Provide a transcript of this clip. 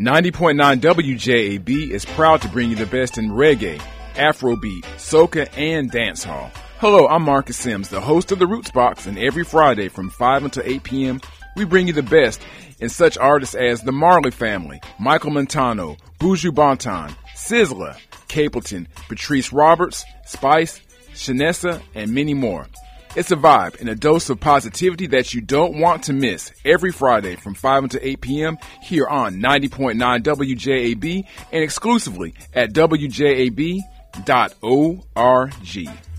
90.9 WJAB is proud to bring you the best in reggae, Afrobeat, soca, and dancehall. Hello, I'm Marcus Sims, the host of The Roots Box, and every Friday from 5 until 8 p.m., we bring you the best in such artists as the Marley Family, Michael Montano, Buju Banton, Sizzla, Capleton, Patrice Roberts, Spice, Shanessa, and many more. It's a vibe and a dose of positivity that you don't want to miss every Friday from 5 until 8 p.m. here on 90.9 WJAB and exclusively at WJAB.org.